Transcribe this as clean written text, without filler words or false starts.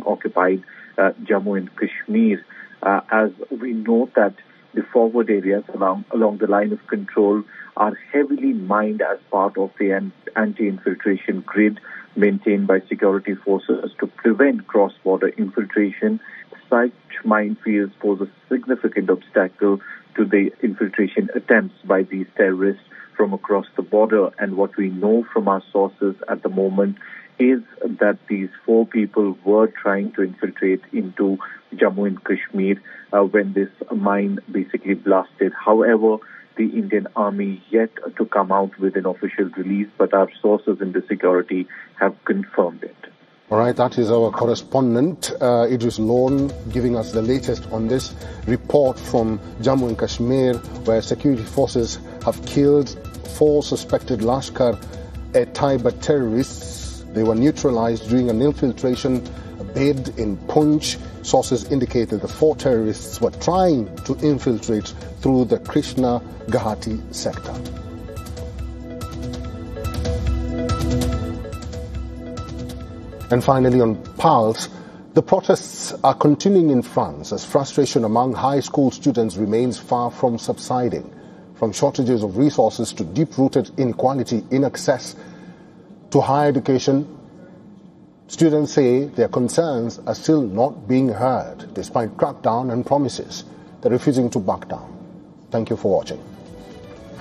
occupied Jammu and Kashmir, as we know that the forward areas along the line of control are heavily mined as part of the anti-infiltration grid maintained by security forces to prevent cross-border infiltration. Such minefields pose a significant obstacle to the infiltration attempts by these terrorists from across the border. And what we know from our sources at the moment is that these 4 people were trying to infiltrate into Jammu and Kashmir when this mine basically blasted. However, the Indian Army yet to come out with an official release, but our sources in the security have confirmed it. All right, that is our correspondent, Idris Lone, giving us the latest on this report from Jammu and Kashmir, where security forces have killed 4 suspected Lashkar-e-Taiba terrorists. They were neutralized during an infiltration bid in Poonch. Sources indicate that the 4 terrorists were trying to infiltrate through the Krishna Ghati sector. And finally, on Pulse, the protests are continuing in France as frustration among high school students remains far from subsiding. From shortages of resources to deep-rooted inequality in access to higher education, students say their concerns are still not being heard despite crackdown and promises. They're refusing to back down. Thank you for watching.